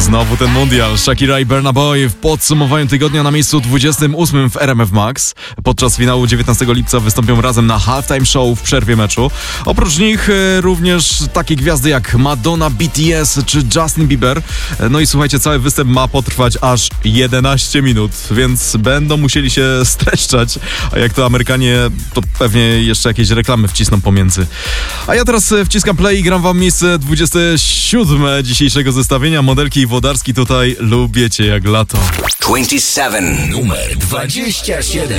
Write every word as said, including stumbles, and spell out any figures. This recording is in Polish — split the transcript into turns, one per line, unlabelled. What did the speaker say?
Znowu ten mundial. Shakira i Burna Boy w podsumowaniu tygodnia na miejscu dwudziestym ósmym w R M F Max. Podczas finału dziewiętnastego lipca wystąpią razem na halftime show w przerwie meczu. Oprócz nich e, również takie gwiazdy jak Madonna, B T S czy Justin Bieber. E, no i słuchajcie, cały występ ma potrwać aż jedenaście minut, więc będą musieli się streszczać. A jak to Amerykanie, to pewnie jeszcze jakieś reklamy wcisną pomiędzy. A ja teraz wciskam play i gram wam miejsce dwudzieste siódme dzisiejszego zestawienia. Modelki i Włodarski tutaj lubię cię jak lato.
dwadzieścia siedem. Numer dwadzieścia siedem.